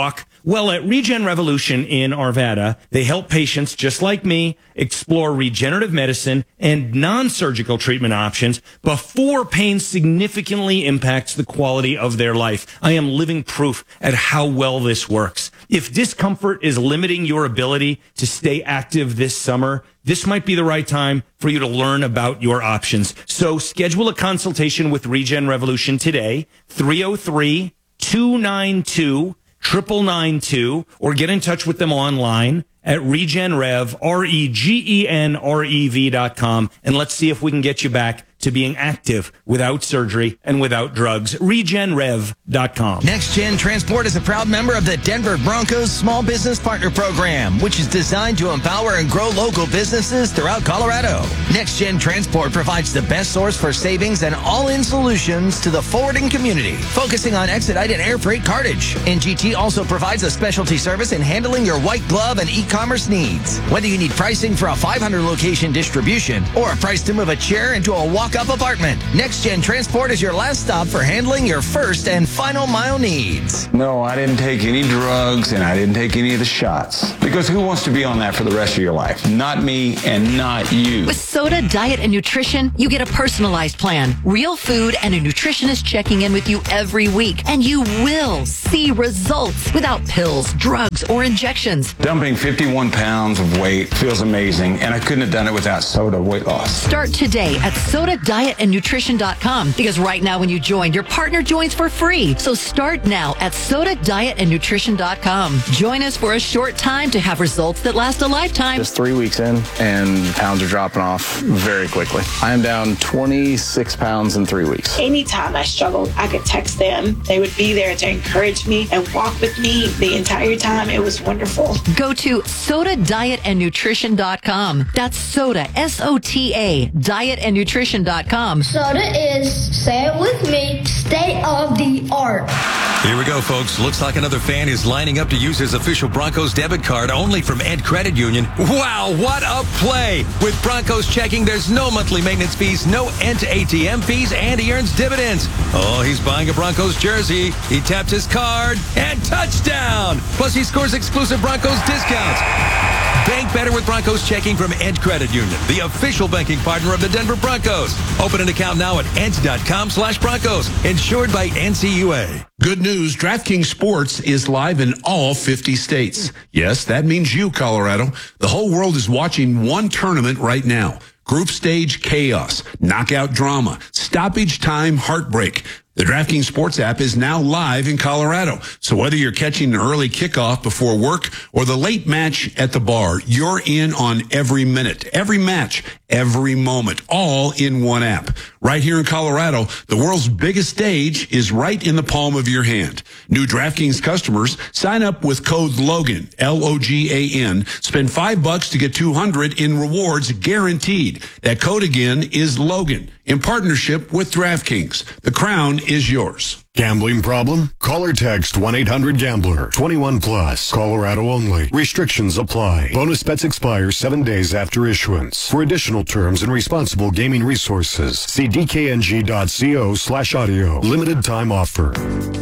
S8: Well, at Regen Revolution in Arvada, they help patients just like me explore regenerative medicine and non-surgical treatment options before pain significantly impacts the quality of their life. I am living proof at how well this works. If discomfort is limiting your ability to stay active this summer, this might be the right time for you to learn about your options. So schedule a consultation with Regen Revolution today, three oh three, two nine two, nine nine nine two, or get in touch with them online at regenrev, R E G E N R E V dot com, and let's see if we can get you back to being active without surgery and without drugs. regenrev dot com.
S11: Next Gen Transport is a proud member of the Denver Broncos Small Business Partner Program, which is designed to empower and grow local businesses throughout Colorado. Next Gen Transport provides the best source for savings and all-in solutions to the forwarding community, focusing on expedited air freight cartage. N G T also provides a specialty service in handling your white glove and e-commerce needs. Whether you need pricing for a five hundred location distribution or a price to move a chair into a walk up apartment, Next Gen Transport is your last stop for handling your first and final mile needs.
S7: No, I didn't take any drugs and I didn't take any of the shots. Because who wants to be on that for the rest of your life? Not me and not you.
S10: With Soda Diet and Nutrition, you get a personalized plan, real food, and a nutritionist checking in with you every week. And you will see results without pills, drugs, or injections.
S7: Dumping fifty-one pounds of weight feels amazing, and I couldn't have done it without Soda weight loss.
S10: Start today at soda diet and nutrition dot com, because right now when you join, your partner joins for free. So start now at soda diet and nutrition dot com. Join us for a short time to have results that last a lifetime.
S12: Just three weeks in, and pounds are dropping off very quickly. I am down twenty-six pounds in three weeks.
S13: Anytime I struggled, I could text them. They would be there to encourage me and walk with me the entire time. It was wonderful.
S10: Go to soda diet and nutrition dot com. That's soda, S O T A, diet and nutrition dot com.
S3: Soda is, say it with me, state of the art.
S14: Here we go, folks. Looks like another fan is lining up to use his official Broncos debit card only from Ed Credit Union. Wow, what a play! With Broncos checking, there's no monthly maintenance fees, no Ent A T M fees, and he earns dividends. Oh, he's buying a Broncos jersey. He tapped his card, and touchdown! Plus, he scores exclusive Broncos discounts. Bank better with Broncos checking from Ent Credit Union, the official banking partner of the Denver Broncos. Open an account now at ent dot com slash Broncos. Insured by N C U A.
S15: Good news, DraftKings Sports is live in all fifty states. Yes, that means you, Colorado. The whole world is watching one tournament right now. Group stage chaos, knockout drama, stoppage time heartbreak. The DraftKings Sports app is now live in Colorado. So whether you're catching an early kickoff before work or the late match at the bar, you're in on every minute, every match, every moment, all in one app. Right here in Colorado, the world's biggest stage is right in the palm of your hand. New DraftKings customers sign up with code Logan, L O G A N. Spend five bucks to get two hundred in rewards guaranteed. That code again is Logan, in partnership with DraftKings. The crown is yours.
S5: Gambling problem? Call or text one eight hundred gambler. twenty-one plus. Colorado only. Restrictions apply. Bonus bets expire seven days after issuance. For additional terms and responsible gaming resources, see d k n g dot co slash audio. Limited time offer.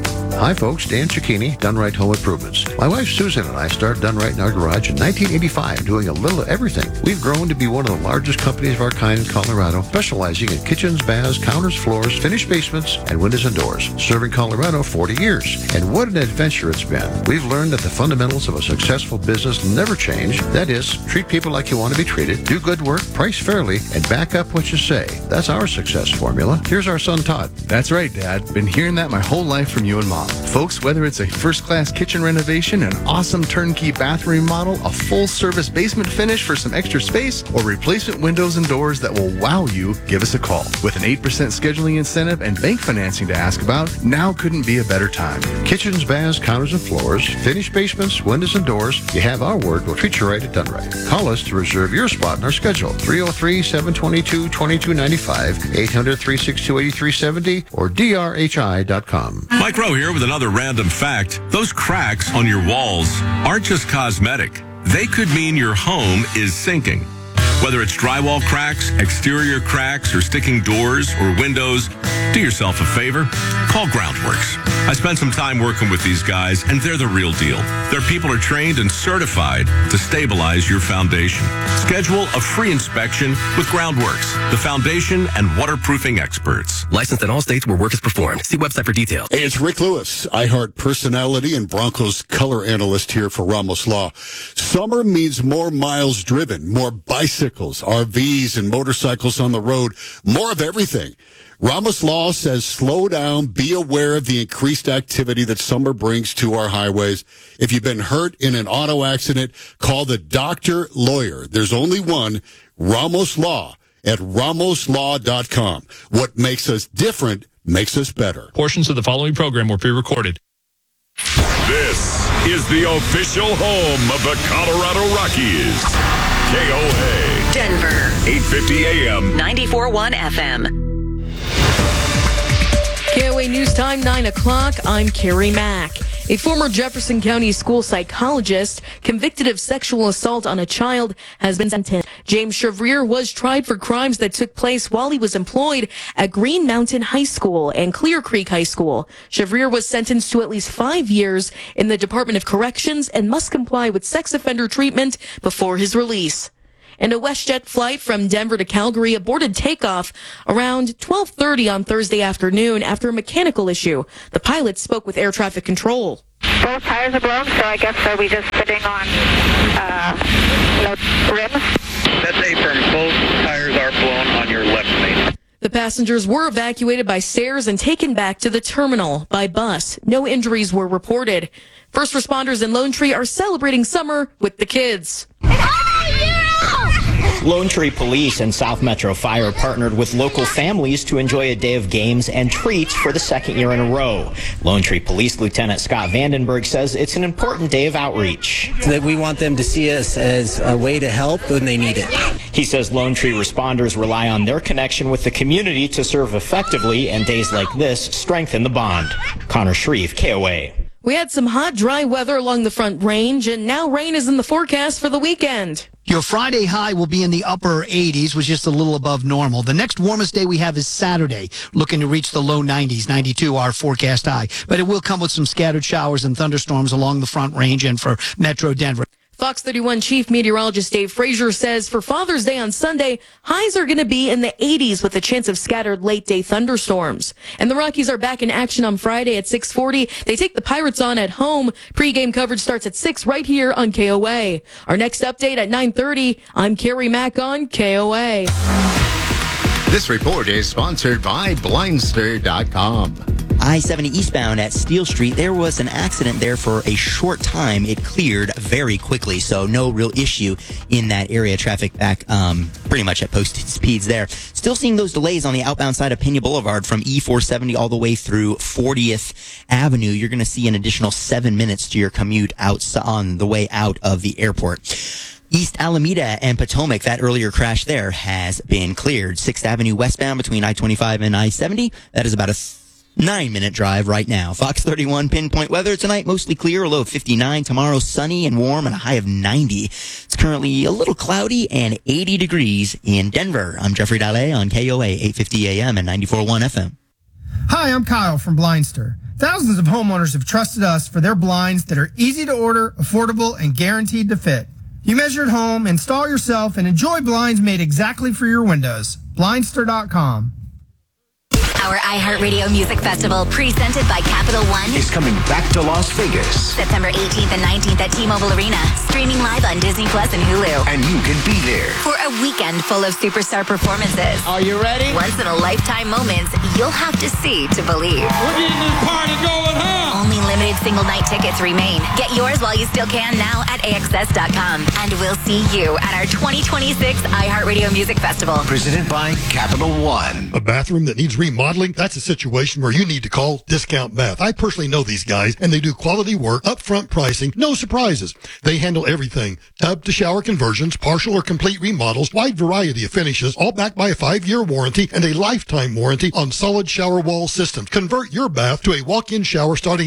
S16: Hi folks, Dan Cicchini, Done Right Home Improvements. My wife Susan and I started Done Right in our garage in nineteen eighty-five, doing a little of everything. We've grown to be one of the largest companies of our kind in Colorado, specializing in kitchens, baths, counters, floors, finished basements, and windows and doors. Serving Colorado forty years. And what an adventure it's been. We've learned that the fundamentals of a successful business never change. That is, treat people like you want to be treated, do good work, price fairly, and back up what you say. That's our success formula. Here's our son Todd.
S18: That's right, Dad. Been hearing that my whole life from you and Mom. Folks, whether it's a first-class kitchen renovation, an awesome turnkey bathroom model, a full-service basement finish for some extra space, or replacement windows and doors that will wow you, give us a call. With an eight percent scheduling incentive and bank financing to ask about, now couldn't be a better time.
S16: Kitchens, baths, counters, and floors, finished basements, windows, and doors. You have our word. We'll treat you right at Done Right. Call us to reserve your spot in our schedule. three oh three, seven two two, two two nine five, eight hundred, three six two, eight three seven zero, or D R H I dot com.
S29: Mike Rowe here with another random fact. Those cracks on your walls aren't just cosmetic. They could mean your home is sinking. Whether it's drywall cracks, exterior cracks, or sticking doors or windows, do yourself a favor. Call Groundworks. I spent some time working with these guys, and they're the real deal. Their people are trained and certified to stabilize your foundation. Schedule a free inspection with Groundworks, the foundation and waterproofing experts.
S1: Licensed in all states where work is performed. See website for details.
S9: Hey, it's Rick Lewis, iHeart personality and Broncos color analyst here for Ramos Law. Summer means more miles driven, more bicycles, R Vs, and motorcycles on the road, more of everything. Ramos Law says slow down, be aware of the increased activity that summer brings to our highways. If you've been hurt in an auto accident, call the doctor lawyer. There's only one, Ramos Law, at ramos law dot com. What makes us different makes us better.
S17: Portions of the following program were pre-recorded.
S19: This is the official home of the Colorado Rockies. K O A.
S10: Denver.
S19: eight fifty A M.
S10: ninety-four point one F M.
S20: K O A News Time, nine o'clock. I'm Carrie Mack. A former Jefferson County school psychologist convicted of sexual assault on a child has been sentenced. James Chevrier was tried for crimes that took place while he was employed at Green Mountain High School and Clear Creek High School. Chevrier was sentenced to at least five years in the Department of Corrections and must comply with sex offender treatment before his release. And a WestJet flight from Denver to Calgary aborted takeoff around twelve thirty on Thursday afternoon after a mechanical issue. The pilot spoke with air traffic control.
S21: Both tires are blown, so I guess are we just putting on uh, no rims?
S22: That's a firm. Both tires are blown on your left main.
S20: The passengers were evacuated by stairs and taken back to the terminal by bus. No injuries were reported. First responders in Lone Tree are celebrating summer with the kids.
S23: Lone Tree Police and South Metro Fire partnered with local families to enjoy a day of games and treats for the second year in a row. Lone Tree Police Lieutenant Scott Vandenberg says it's an important day of outreach.
S24: That we want them to see us as a way to help when they need it.
S23: He says Lone Tree responders rely on their connection with the community to serve effectively, and days like this strengthen the bond. Connor Shreve, K O A.
S20: We had some hot, dry weather along the Front Range, and now rain is in the forecast for the weekend.
S30: Your Friday high will be in the upper eighties, which is just a little above normal. The next warmest day we have is Saturday, looking to reach the low nineties, ninety-two, our forecast high. But it will come with some scattered showers and thunderstorms along the Front Range and for Metro Denver.
S20: Fox thirty-one Chief Meteorologist Dave Frazier says for Father's Day on Sunday, highs are going to be in the eighties with a chance of scattered late-day thunderstorms. And the Rockies are back in action on Friday at six forty. They take the Pirates on at home. Pre-game coverage starts at six right here on K O A. Our next update at nine thirty. I'm Carrie Mack on K O A.
S31: This report is sponsored by Blindster dot com.
S32: I seventy eastbound at Steel Street, there was an accident there for a short time. It cleared very quickly, so no real issue in that area. Traffic back um, pretty much at posted speeds there. Still seeing those delays on the outbound side of Pena Boulevard from E four seventy all the way through fortieth Avenue. You're going to see an additional seven minutes to your commute out on the way out of the airport. East Alameda and Potomac, that earlier crash there has been cleared. sixth Avenue westbound between I twenty-five and I seventy, that is about a th- nine-minute drive right now. Fox thirty-one pinpoint weather tonight, mostly clear, a low of fifty-nine. Tomorrow, sunny and warm and a high of ninety. It's currently a little cloudy and eighty degrees in Denver. I'm Jeffrey Dalle on K O A, eight fifty A M and ninety-four point one F M.
S33: Hi, I'm Kyle from Blindster. Thousands of homeowners have trusted us for their blinds that are easy to order, affordable, and guaranteed to fit. You measure at home, install yourself, and enjoy blinds made exactly for your windows. Blindster dot com.
S34: Our iHeartRadio Music Festival, presented by Capital One,
S35: is coming back to Las Vegas.
S34: September eighteenth and nineteenth at T-Mobile Arena, streaming live on Disney Plus and Hulu.
S35: And you can be there
S34: for a weekend full of superstar performances.
S35: Are you ready?
S34: Once-in-a-lifetime moments you'll have to see to believe.
S25: We're getting this party going, huh?
S34: Only limited single-night tickets remain. Get yours while you still can now at A X S dot com. And we'll see you at our twenty twenty-six iHeartRadio Music Festival.
S35: Presented by Capital One.
S36: A bathroom that needs remodeling? That's a situation where you need to call Discount Bath. I personally know these guys, and they do quality work, upfront pricing, no surprises. They handle everything. Tub to shower conversions, partial or complete remodels, wide variety of finishes, all backed by a five-year warranty and a lifetime warranty on solid shower wall systems. Convert your bath to a walk-in shower starting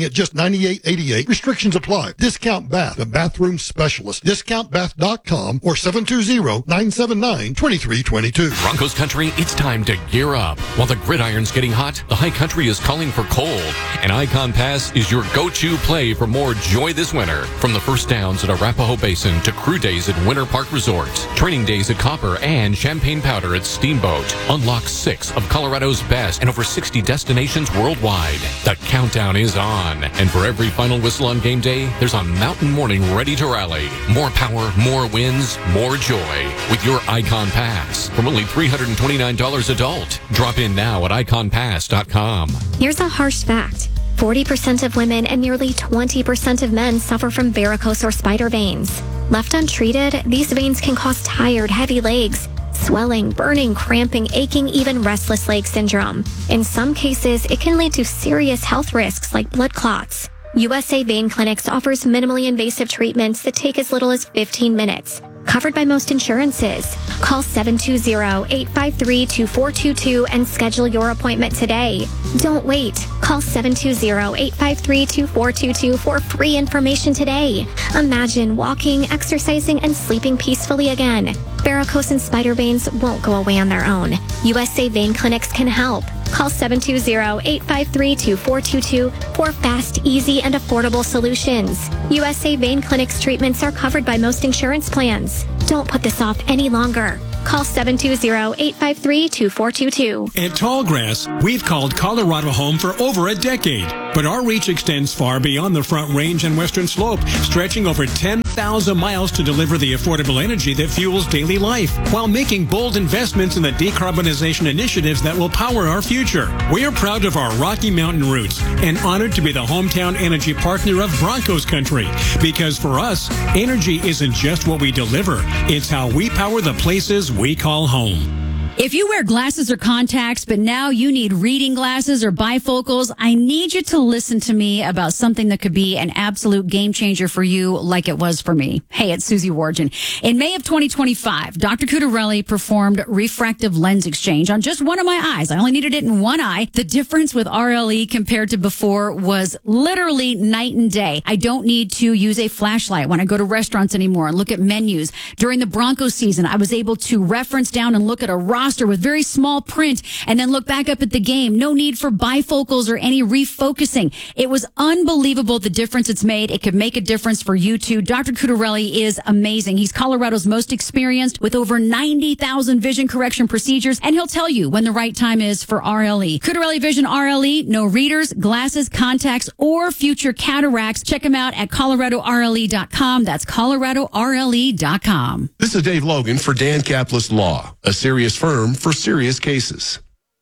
S36: at just ninety-eight eighty-eight. Restrictions apply. Discount Bath, the bathroom specialist. discount bath dot com or seven two zero, nine seven nine, two three two two.
S2: Broncos country, it's time to gear up. While the gridiron's getting hot, the high country is calling for cold. And Icon Pass is your go-to play for more joy this winter. From the first downs at Arapahoe Basin to crew days at Winter Park Resorts, training days at Copper, and Champagne Powder at Steamboat. Unlock six of Colorado's best and over sixty destinations worldwide. The countdown is on. And for every final whistle on game day, there's a mountain morning ready to rally. More power, more wins, more joy with your Icon Pass from only three hundred twenty-nine dollars adult. Drop in now at icon pass dot com.
S3: Here's a harsh fact. forty percent of women and nearly twenty percent of men suffer from varicose or spider veins. Left untreated, these veins can cause tired, heavy legs, swelling, burning, cramping, aching, even restless leg syndrome. In some cases, it can lead to serious health risks like blood clots. U S A Vein Clinics offers minimally invasive treatments that take as little as fifteen minutes. Covered by most insurances. Call seven two zero, eight five three, two four two two and schedule your appointment today. Don't wait. Call seven two zero, eight five three, two four two two for free information today. Imagine walking, exercising, and sleeping peacefully again. Varicose and spider veins won't go away on their own. U S A Vein Clinics can help. Call seven two zero, eight five three, two four two two for fast, easy, and affordable solutions. U S A Vein Clinics treatments are covered by most insurance plans. Don't put this off any longer. Call seven two zero, eight five three, two four two two.
S4: At Tallgrass, we've called Colorado home for over a decade, but our reach extends far beyond the Front Range and Western Slope, stretching over ten thousand miles to deliver the affordable energy that fuels daily life, while making bold investments in the decarbonization initiatives that will power our future. We are proud of our Rocky Mountain roots and honored to be the hometown energy partner of Broncos country, because for us, energy isn't just what we deliver, it's how we power the places we call home.
S5: If you wear glasses or contacts, but now you need reading glasses or bifocals, I need you to listen to me about something that could be an absolute game changer for you like it was for me. Hey, it's Susie Wargin. In May of twenty twenty-five, Doctor Cutarelli performed refractive lens exchange on just one of my eyes. I only needed it in one eye. The difference with R L E compared to before was literally night and day. I don't need to use a flashlight when I go to restaurants anymore and look at menus. During the Broncos season, I was able to reference down and look at a roster with very small print and then look back up at the game. No need for bifocals or any refocusing. It was unbelievable the difference it's made. It could make a difference for you too. Doctor Cutarelli is amazing. He's Colorado's most experienced with over ninety thousand vision correction procedures, and he'll tell you when the right time is for R L E. Cutarelli Vision R L E, no readers, glasses, contacts, or future cataracts. Check him out at colorado R L E dot com. That's colorado R L E dot com.
S6: This is Dave Logan for Dan Kaplis Law, a serious firm for serious cases.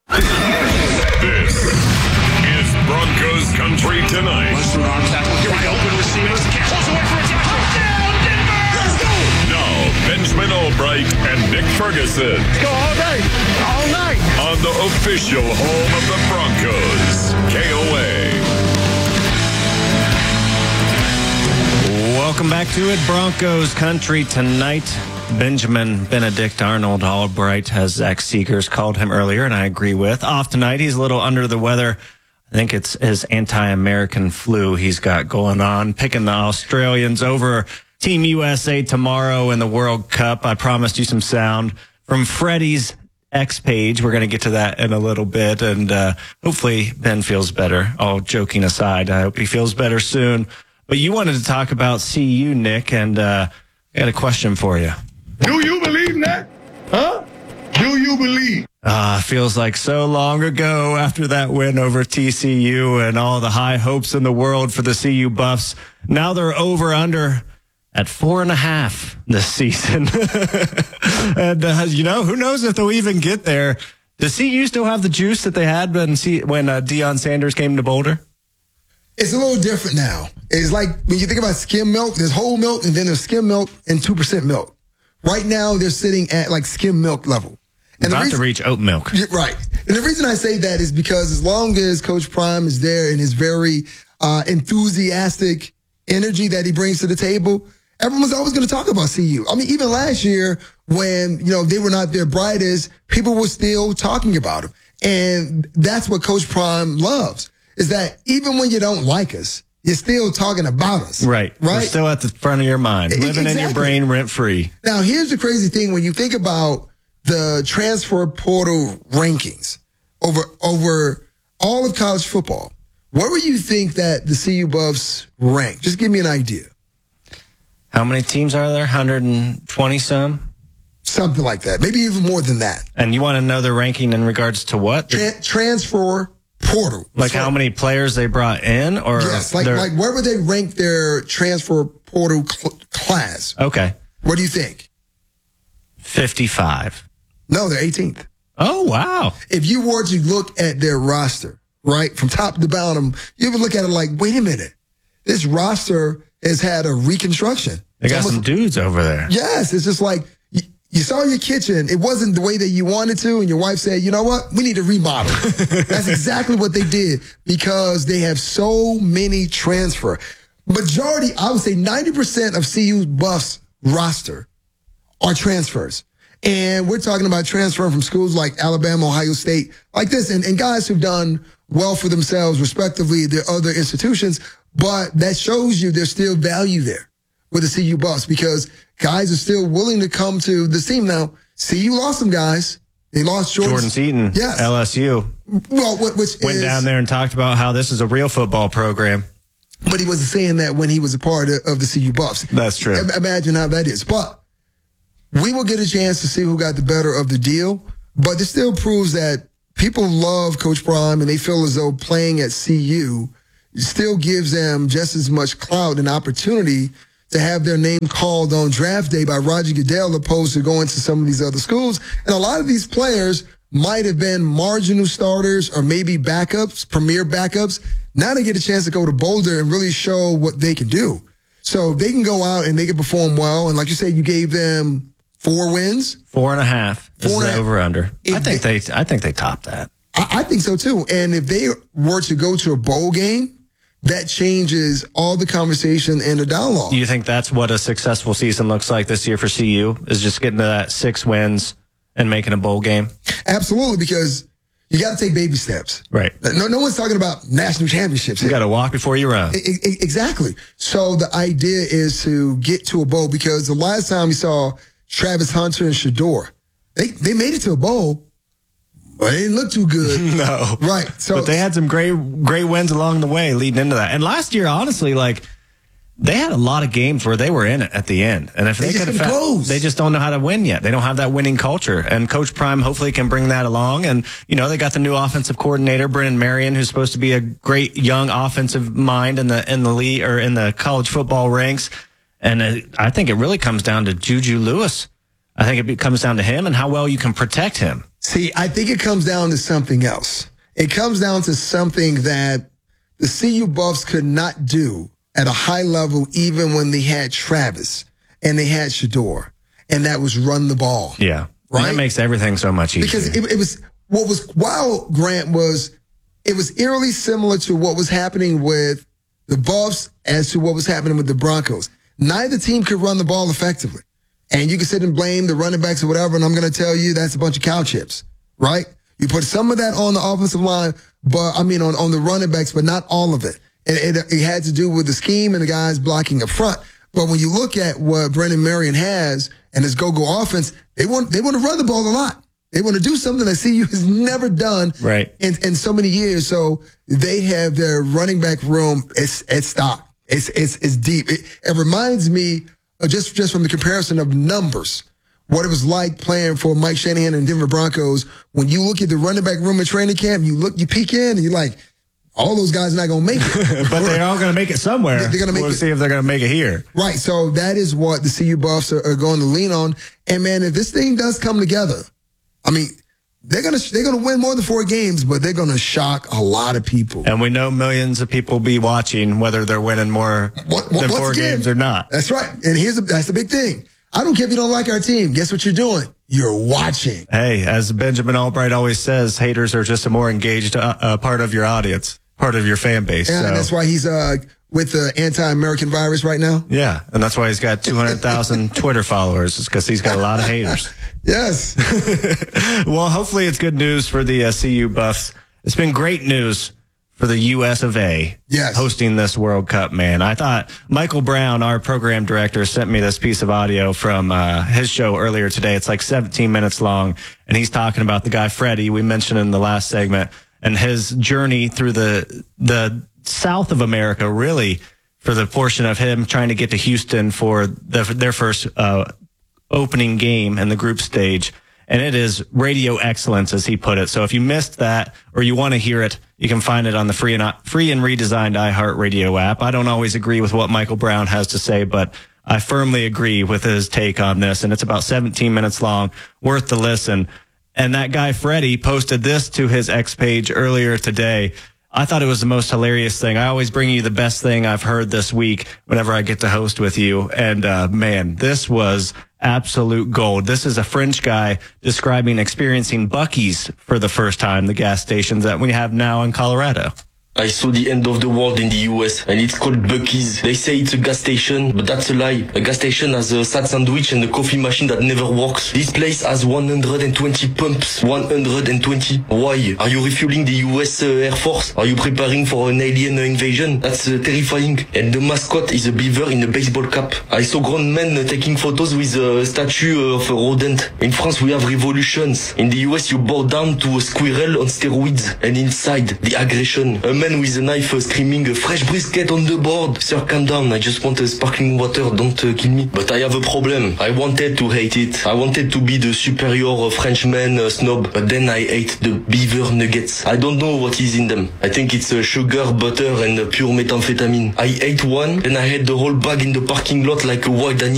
S19: This is Broncos country tonight.
S25: Western arm tackle. Here we go. Open receivers. Pulls away for a touchdown. Denver! Let's go!
S19: Now, Benjamin Albright and Nick Ferguson.
S25: Let's go all day, all night.
S19: On the official home of the Broncos, K O A.
S7: Welcome back to it, Broncos country tonight. Benjamin Benedict Arnold Albright, as Zach Seegers called him earlier, and I agree with. Off tonight, he's a little under the weather. I think it's his anti-American flu he's got going on. Picking the Australians over Team U S A tomorrow in the World Cup. I promised you some sound from Freddie's X page. We're going to get to that in a little bit, and uh, hopefully Ben feels better. All joking aside, I hope he feels better soon. But you wanted to talk about C U, Nick, and uh, I got a question for you.
S25: Do you believe that? Huh? Do you believe?
S7: Ah, uh, feels like so long ago after that win over T C U and all the high hopes in the world for the C U Buffs. Now they're over under at four and a half this season. and, uh, you know, who knows if they'll even get there. Does C U still have the juice that they had when, C- when uh, Deion Sanders came to Boulder?
S8: It's a little different now. It's like when you think about skim milk, there's whole milk and then there's skim milk and two percent milk. Right now, they're sitting at like skim milk level. And
S7: About
S8: reason,
S7: to reach oat milk.
S8: Right. And the reason I say that is because as long as Coach Prime is there and his very uh, enthusiastic energy that he brings to the table, everyone's always going to talk about C U. I mean, even last year when, you know, they were not their brightest, people were still talking about him. And that's what Coach Prime loves. is that even when you don't like us, you're still talking about us.
S7: Right.
S8: Right.
S7: We're still at the front of your mind, living
S8: Exactly.
S7: in your brain rent free.
S8: Now, here's the crazy thing. When you think about the transfer portal rankings over, over all of college football, where would you think that the C U Buffs rank? Just give me an idea.
S7: How many teams are there? one hundred twenty some?
S8: Something like that. Maybe even more than that.
S7: And you want to know their ranking in regards to what?
S8: Tra- transfer portal.
S7: Like how many players they brought in? Or
S8: yes, like,
S7: their-
S8: like where would they rank their transfer portal cl- class?
S7: Okay.
S8: What do you think?
S7: fifty-five.
S8: No, they're eighteenth.
S7: Oh, wow.
S8: If you were to look at their roster, right, from top to bottom, you would look at it like, wait a minute. This roster has had a reconstruction.
S7: They got
S8: It's
S7: some
S8: almost-
S7: dudes over there.
S8: Yes, it's just like you, you saw your kitchen. It wasn't the way that you wanted to, and your wife said, you know what? We need to remodel. That's exactly what they did because they have so many transfer. Majority, I would say ninety percent of C U's Buffs roster are transfers. And we're talking about transferring from schools like Alabama, Ohio State, like this, and, and guys who've done well for themselves, respectively, their other institutions. But that shows you there's still value there with the C U Buffs because guys are still willing to come to the team. Now, C U lost some guys. They lost Jordan,
S7: Jordan Seaton,
S8: yes.
S7: L S U.
S8: Well, which
S7: Went
S8: is,
S7: down there and talked about how this is a real football program.
S8: But he wasn't saying that when he was a part of, of the C U Buffs.
S7: That's true.
S8: I- imagine how that is. But we will get a chance to see who got the better of the deal. But it still proves that people love Coach Prime and they feel as though playing at C U still gives them just as much clout and opportunity to have their name called on draft day by Roger Goodell opposed to going to some of these other schools. And a lot of these players might have been marginal starters or maybe backups, premier backups. Now they get a chance to go to Boulder and really show what they can do. So they can go out and they can perform well. And like you said, you gave them four wins.
S7: Four and a half.
S8: Four
S7: Four
S8: and a half.
S7: over under. I
S8: If
S7: think they, I think they topped that.
S8: I, I think so too. And if they were to go to a bowl game, that changes all the conversation and the dialogue.
S7: Do you think that's what a successful season looks like this year for C U? Is just getting to that six wins and making a bowl game?
S8: Absolutely, because you got to take baby steps.
S7: Right.
S8: No, no one's talking about national championships.
S7: You got to walk before you run.
S8: E- e- exactly. So the idea is to get to a bowl because the last time we saw Travis Hunter and Shador, they they made it to a bowl, but it didn't look too good.
S7: No.
S8: Right. So
S7: But they had some great, great wins along the way leading into that. And last year, honestly, like, they had a lot of games where they were in it at the end. And if
S8: They
S7: they,
S8: just
S7: could have,
S8: couldn't
S7: fa-
S8: close.
S7: they just don't know how to win yet. They don't have that winning culture. And Coach Prime hopefully can bring that along. And, you know, they got the new offensive coordinator, Brennan Marion, who's supposed to be a great young offensive mind in the, in the league or in the college football ranks. And it, I think it really comes down to Juju Lewis. I think it comes down to him and how well you can protect him.
S8: See, I think it comes down to something else. It comes down to something that the C U Buffs could not do at a high level, even when they had Travis and they had Shador, and that was run the ball.
S7: Yeah.
S8: Right?
S7: That makes everything so much easier.
S8: Because it, it was, what was wild, Grant, was it was eerily similar to what was happening with the Buffs as to what was happening with the Broncos. Neither team could run the ball effectively. And you can sit and blame the running backs or whatever, and I'm going to tell you that's a bunch of cow chips, right? You put some of that on the offensive line, but I mean on, on the running backs, but not all of it. And it, it had to do with the scheme and the guys blocking up front. But when you look at what Brennan Marion has and his go-go offense, they want they want to run the ball a lot. They want to do something that C U has never done
S7: right.
S8: in, in so many years. So they have their running back room. It's it's stocked. It's it's it's deep. It, it reminds me of just just from the comparison of numbers, what it was like playing for Mike Shanahan and Denver Broncos. When you look at the running back room in training camp, you look, you peek in, and you're like, all those guys are not going to make it.
S7: But they're all going to make it somewhere.
S8: They're going to make
S7: we'll
S8: it.
S7: see if they're going to make it here.
S8: Right. So that is what the C U Buffs are, are going to lean on. And man, if this thing does come together, I mean, they're going to they're going to win more than four games, but they're going to shock a lot of people.
S7: And we know millions of people be watching whether they're winning more
S8: What,
S7: than
S8: once
S7: four
S8: again,
S7: games or not.
S8: That's right. And here's a, that's the big thing. I don't care if you don't like our team. Guess what you're doing? You're watching.
S7: Hey, as Benjamin Albright always says, haters are just a more engaged uh, uh, part of your audience, part of your fan base.
S8: Yeah,
S7: so.
S8: and that's why he's uh, with the anti-American virus right now.
S7: Yeah, and that's why he's got two hundred thousand Twitter followers, is because he's got a lot of haters.
S8: Yes.
S7: Well, hopefully it's good news for the uh, C U Buffs. It's been great news for the U S of A
S8: yes.
S7: hosting this World Cup, man. I thought Michael Brown, our program director, sent me this piece of audio from uh, his show earlier today. It's like seventeen minutes long, and he's talking about the guy Freddie we mentioned in the last segment and his journey through the the south of America, really, for the portion of him trying to get to Houston for the, their first uh, opening game in the group stage. And it is radio excellence, as he put it. So if you missed that or you want to hear it, you can find it on the free and free and redesigned iHeartRadio app. I don't always agree with what Michael Brown has to say, but I firmly agree with his take on this. And it's about seventeen minutes long, worth the listen. And that guy, Freddie, posted this to his X page earlier today. I thought it was the most hilarious thing. I always bring you the best thing I've heard this week whenever I get to host with you. And, uh, man, this was absolute gold. This is a French guy describing experiencing Buc-ee's for the first time, the gas stations that we have now in Colorado.
S1: I saw the end of the world in the U S and it's called Buc-ee's. They say it's a gas station, but that's a lie. A gas station has a sad sandwich and a coffee machine that never works. This place has one hundred twenty pumps. one hundred twenty. Why? Are you refueling the U S uh, Air Force? Are you preparing for an alien uh, invasion? That's uh, terrifying. And the mascot is a beaver in a baseball cap. I saw grown men uh, taking photos with a statue of a rodent. In France we have revolutions. In the U S you bow down to a squirrel on steroids. And inside, the aggression. A man with a knife uh, screaming a fresh brisket on the board. Sir, calm down. I just want a sparkling water. Don't uh, kill me. But I have a problem. I wanted to hate it. I wanted to be the superior uh, Frenchman uh, snob. But then I ate the beaver nuggets. I don't know what is in them. I think it's uh, sugar, butter, and uh, pure methamphetamine. I ate one, then I had the whole bag in the parking lot like a wild animal.